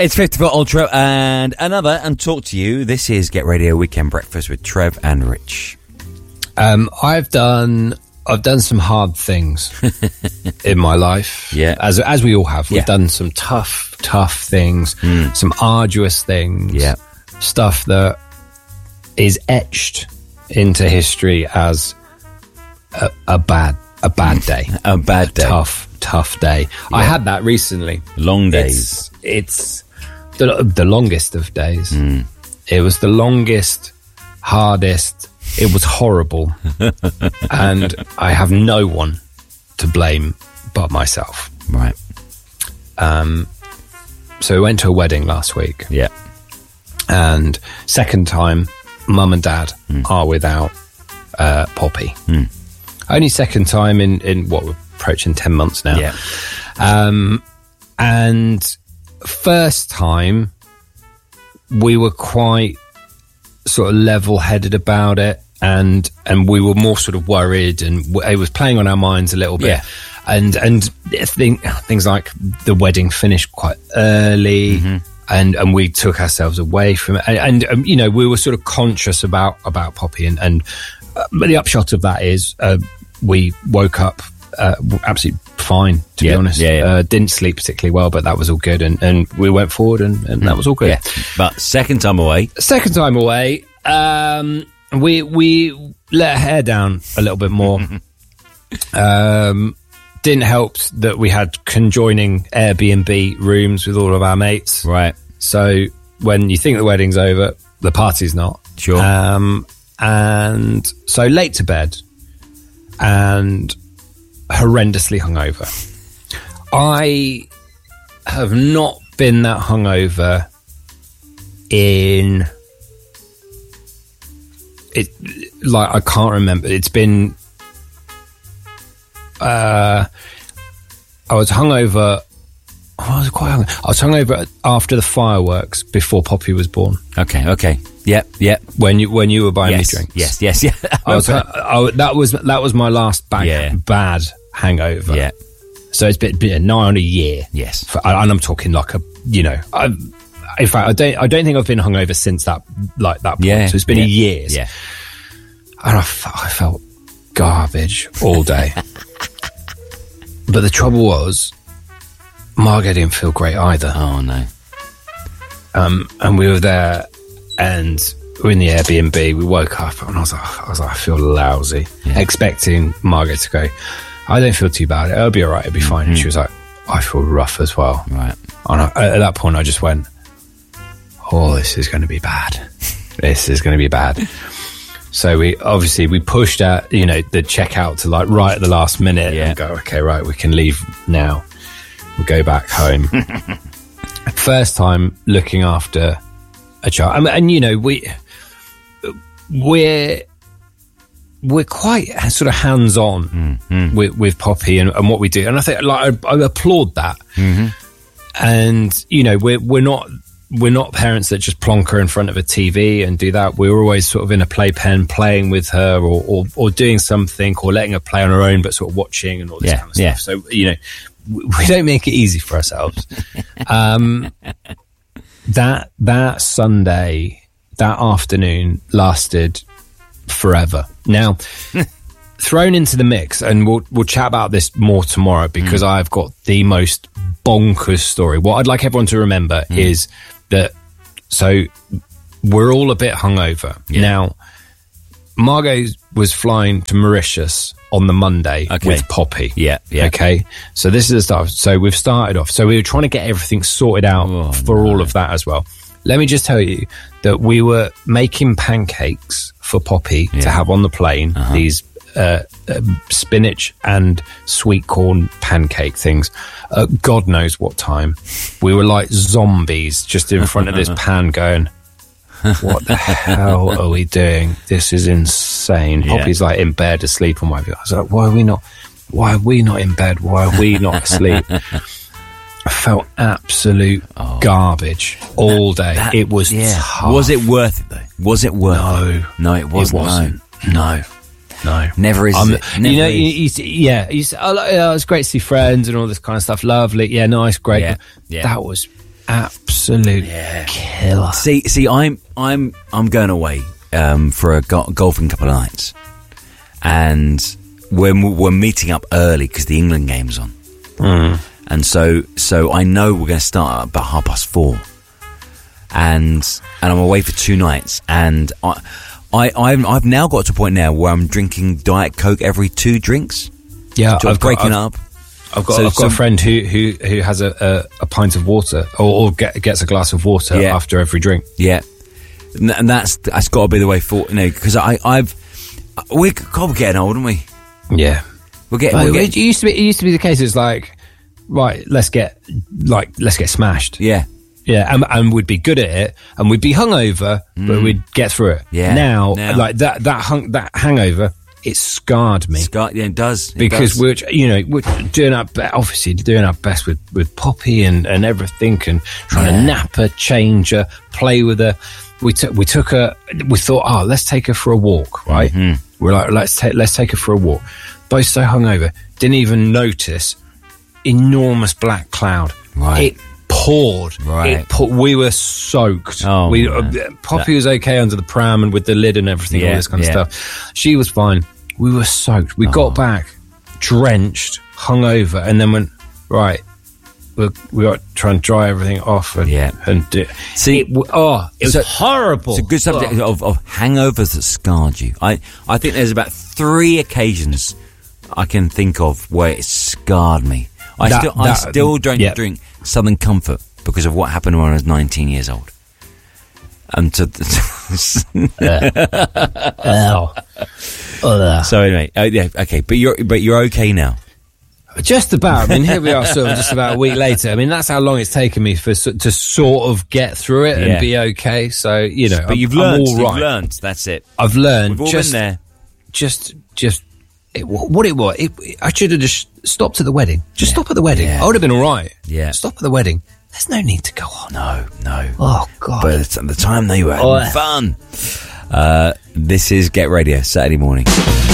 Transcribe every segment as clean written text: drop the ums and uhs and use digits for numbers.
It's 54 Ultra and another, and talk to you. This is Get Radio Weekend Breakfast with Trev and Rich. I've done some hard things in my life. Yeah. As we all have. We've done some tough things, some arduous things. Yeah. Stuff that is etched into history as a bad day. A bad day. Tough day. Yeah. I had that recently. Long days. It's the longest of days. It was the longest, hardest. It was horrible. And I have no one to blame but myself. Right. So we went to a wedding last week. Yeah. And second time, Mum and Dad are without Poppy. Only second time in what, we're approaching 10 months now. Yeah. And first time, we were quite sort of level-headed about it, and we were more sort of worried, and it was playing on our minds a little bit. Yeah. And things like the wedding finished quite early, and we took ourselves away from it, and you know, we were sort of conscious about Poppy, and but the upshot of that is we woke up absolutely fine, to be honest. Didn't sleep particularly well, but that was all good, and we went forward, and that was all good. But second time away, we let our hair down a little bit more. Didn't help that we had conjoining Airbnb rooms with all of our mates. Right. So when you think the wedding's over, the party's not. Sure. And so late to bed and horrendously hungover. I have not been that hungover in it. Like, I can't remember. It's been. I was hungover. I was quite hungover. I was hungover after the fireworks before Poppy was born. Okay. Yep. When you were buying me drinks. Yes. That was my last bad hangover. Yeah. So it's been nigh on a year. Yes. And I'm talking like in fact, I don't think I've been hungover since that point. Yeah. So it's been years. Yeah. And I felt garbage all day. But the trouble was, Margot didn't feel great either. Oh no. And we were there, and we were in the Airbnb. We woke up, and I was like, I feel lousy, expecting Margot to go, I don't feel too bad. It'll be all right. It'll be fine. And she was like, I feel rough as well. Right. And at that point, I just went, oh, this is going to be bad. This is going to be bad. So we pushed out, the checkout to like right at the last minute and go, okay, right, we can leave now. We'll go back home. First time looking after a child. We're quite sort of hands-on with Poppy and what we do. And I think I applaud that. And, we're not parents that just plonk her in front of a TV and do that. We're always sort of in a playpen playing with her or doing something or letting her play on her own, but sort of watching and all this kind of stuff. So, we don't make it easy for ourselves. That Sunday, that afternoon lasted forever. Now, thrown into the mix, and we'll chat about this more tomorrow because I've got the most bonkers story. What I'd like everyone to remember is that, so we're all a bit hungover. Now, Margot was flying to Mauritius on the Monday with Poppy. Yeah. Okay. So this is the start. So we've started off. So we were trying to get everything sorted out all of that as well. Let me just tell you that we were making pancakes for Poppy to have on the plane. These spinach and sweet corn pancake things. God knows what time. We were like zombies just in front of this pan going, what the hell are we doing? This is insane. Poppy's like in bed asleep on my view. I was like, why are we not in bed? Why are we not asleep? I felt absolute garbage all day. It was tough. Was it worth it though? Was it worth it? No, it wasn't. It wasn't. No. Never is it. Never it's great to see friends and all this kind of stuff. Lovely. Yeah, nice, great. Yeah. That was absolute absolute killer. See, I'm going away for a golfing couple of nights, and we're meeting up early because the England game's on, and so I know we're going to start at about 4:30, and I'm away for 2 nights, and I've now got to a point now where I'm drinking Diet Coke every 2 drinks. Yeah, I've breaking up. I've got a friend who has a pint of water or gets a glass of water after every drink. Yeah, and that's got to be the way forward, because we're getting old, aren't we? Yeah, it used to be the case. It's like, right, let's get smashed. Yeah. Yeah, and we'd be good at it, and we'd be hungover, but we'd get through it. Yeah. Now, like that hangover, it scarred me. Yeah, it does. Because we're doing our best with Poppy and everything, and trying to nap her, change her, play with her. We thought, let's take her for a walk, right? Mm-hmm. We're like, let's take her for a walk. Both so hungover, didn't even notice enormous black cloud. Right. It poured. Right. We were soaked. Oh, Poppy was okay under the pram and with the lid and everything, all this kind of stuff. She was fine. We were soaked. We got back drenched, hungover, and then went, right, we got to try and dry everything off. And do. See, it was horrible. It's a good subject of hangovers that scarred you. I think there's about 3 occasions I can think of where it scarred me. I still don't drink Southern Comfort because of what happened when I was 19 years old. So anyway, okay, but you're okay now. Just about. I mean, here we are, sort of just about a week later. I mean, that's how long it's taken me to sort of get through it and be okay. So but you've learned. All right. You've learned. That's it. I've learned. We've all been there. What it was. I should have just stopped at the wedding. Just stop at the wedding. I would have been all right. Yeah. Stop at the wedding. There's no need to go on. No. Oh, God. But at the time they were having fun. This is Get Radio, Saturday morning.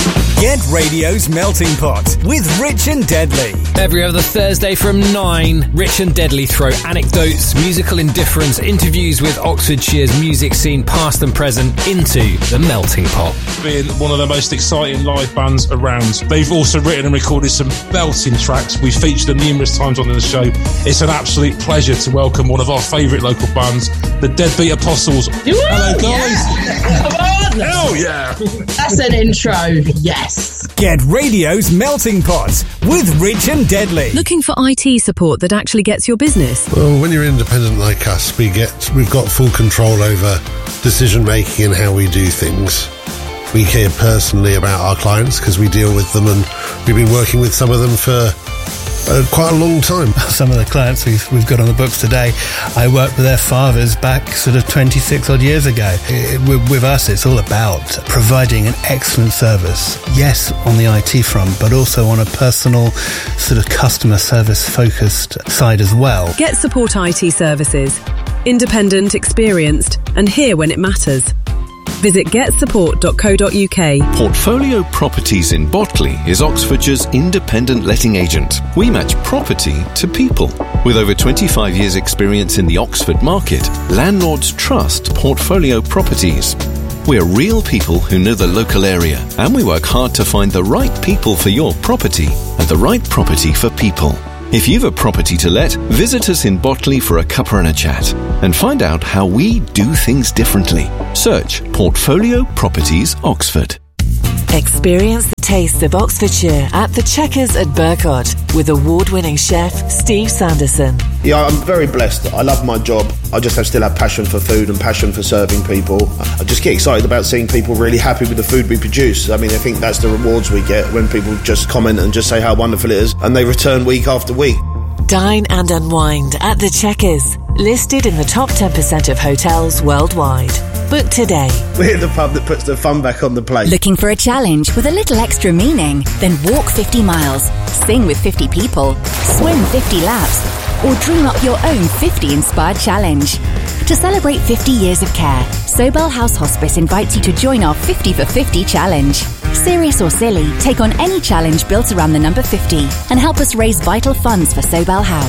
Get Radio's Melting Pot with Rich and Deadly. Every other Thursday from 9, Rich and Deadly throw anecdotes, musical indifference, interviews with Oxfordshire's music scene, past and present, into the Melting Pot. Being one of the most exciting live bands around. They've also written and recorded some belting tracks. We've featured them numerous times on the show. It's an absolute pleasure to welcome one of our favourite local bands, the Deadbeat Apostles. Hello, guys. Yeah. Come on. Hell yeah. That's an intro. Yes. Get Radio's Melting Pot with Rich and Deadly. Looking for IT support that actually gets your business? Well, when you're independent like us, we've got full control over decision making and how we do things. We care personally about our clients because we deal with them, and we've been working with some of them for quite a long time. Some of the clients we've got on the books today, I worked with their fathers back sort of 26 odd years ago. With us, it's all about providing an excellent service. Yes, on the IT front, but also on a personal sort of customer service focused side as well. Get Support IT services. Independent, experienced, and here when it matters. Visit getsupport.co.uk. Portfolio Properties in Botley is Oxfordshire's independent letting agent. We match property to people. With over 25 years' experience in the Oxford market, landlords trust Portfolio Properties. We're real people who know the local area, and we work hard to find the right people for your property and the right property for people. If you've a property to let, visit us in Botley for a cuppa and a chat and find out how we do things differently. Search Portfolio Properties Oxford. Experience the taste of Oxfordshire at the Checkers at Burcott with award-winning chef Steve Sanderson. Yeah, I'm very blessed. I love my job. I just still have passion for food and passion for serving people. I just get excited about seeing people really happy with the food we produce. I mean, I think that's the rewards we get when people just comment and just say how wonderful it is, and they return week after week. Dine and unwind at the Checkers, listed in the top 10% of hotels worldwide. Book today. We're the pub that puts the fun back on the plate. Looking for a challenge with a little extra meaning? Then walk 50 miles, sing with 50 people, swim 50 laps, or dream up your own 50-inspired challenge. To celebrate 50 years of care, Sobel House Hospice invites you to join our 50 for 50 challenge. Serious or silly, take on any challenge built around the number 50 and help us raise vital funds for Sobel House.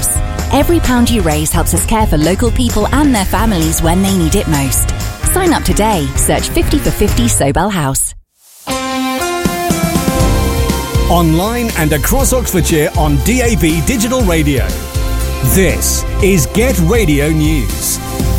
Every pound you raise helps us care for local people and their families when they need it most. Sign up today. Search 50 for 50 Sobel House. Online and across Oxfordshire on DAB Digital Radio. This is Get Radio News.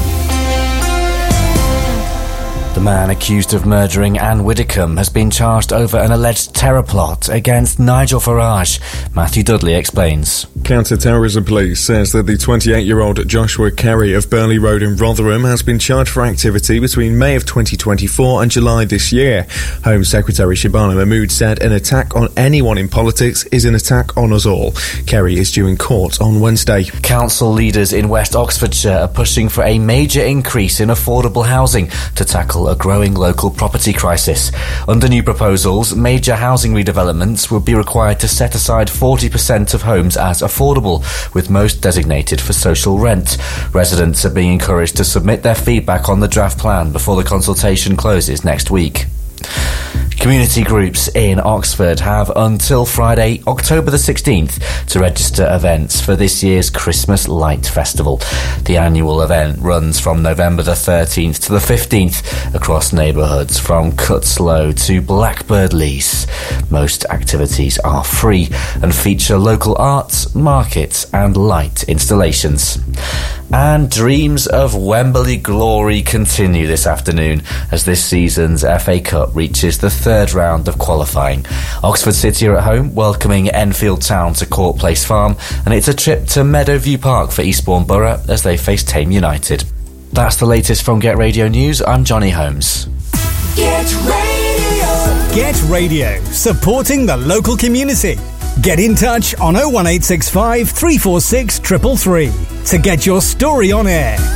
The man accused of murdering Anne Widdecombe has been charged over an alleged terror plot against Nigel Farage. Matthew Dudley explains. Counter-terrorism police says that the 28-year-old Joshua Kerry of Burley Road in Rotherham has been charged for activity between May of 2024 and July this year. Home Secretary Shabana Mahmood said an attack on anyone in politics is an attack on us all. Kerry is due in court on Wednesday. Council leaders in West Oxfordshire are pushing for a major increase in affordable housing to tackle a growing local property crisis. Under new proposals, major housing redevelopments will be required to set aside 40% of homes as affordable, with most designated for social rent. Residents are being encouraged to submit their feedback on the draft plan before the consultation closes next week. Community groups in Oxford have until Friday, October the 16th, to register events for this year's Christmas Light Festival. The annual event runs from November the 13th to the 15th across neighbourhoods from Cutslow to Blackbird Leys. Most activities are free and feature local arts, markets and light installations. And dreams of Wembley glory continue this afternoon as this season's FA Cup reaches the third round of qualifying. Oxford City are at home, welcoming Enfield Town to Court Place Farm, and it's a trip to Meadowview Park for Eastbourne Borough as they face Tame United. That's the latest from Get Radio News. I'm Johnny Holmes. Get Radio. Get Radio, supporting the local community. Get in touch on 01865 346 333 to get your story on air.